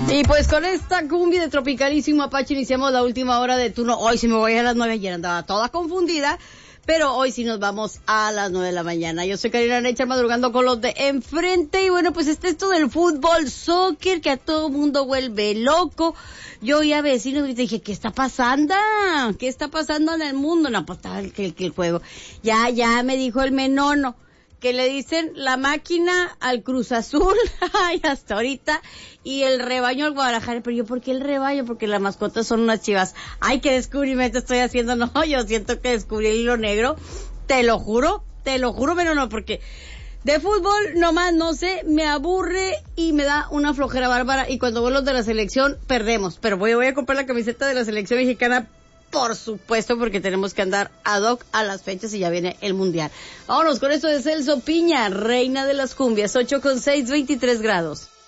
Y pues con esta cumbia de Tropicalísimo Apache iniciamos la última hora de turno. Hoy sí me voy a las 9, ayer andaba toda confundida, pero hoy sí nos vamos a las 9 de la mañana. Yo soy Karina Necha, madrugando con los de enfrente. Y bueno, pues esto del fútbol, soccer, que a todo mundo vuelve loco. Yo oí a vecinos y dije, ¿qué está pasando? ¿Qué está pasando en el mundo? No, pues estaba el juego. Ya me dijo el menono que le dicen la máquina al Cruz Azul, ay, hasta ahorita, y el rebaño al Guadalajara. Pero yo, ¿por qué el rebaño? Porque las mascotas son unas chivas. Ay, qué descubrimiento estoy haciendo. No, yo siento que descubrí el hilo negro. Te lo juro, pero no, porque de fútbol nomás no sé, me aburre y me da una flojera bárbara. Y cuando voy los de la selección, perdemos. Pero voy a comprar la camiseta de la selección mexicana, por supuesto, porque tenemos que andar ad hoc a las fechas y ya viene el mundial. Vámonos con esto de Celso Piña, reina de las cumbias, 8:06, 23 grados.